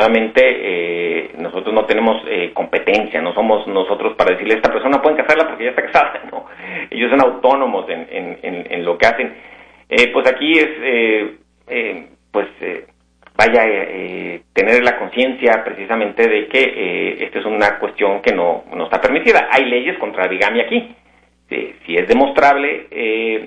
definitivamente nosotros no tenemos competencia, no somos nosotros para decirle a esta persona pueden casarla porque ya está casada, no. Ellos son autónomos en lo que hacen. Pues aquí es, tener la conciencia precisamente de que esta es una cuestión que no está permitida. Hay leyes contra la bigamia aquí. Si es demostrable